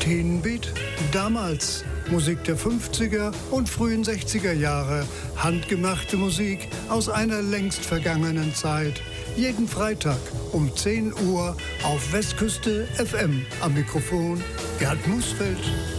Schienenbeat damals. Musik der 50er und frühen 60er Jahre. Handgemachte Musik aus einer längst vergangenen Zeit. Jeden Freitag um 10 Uhr auf Westküste FM. Am Mikrofon Gerd Musfeld.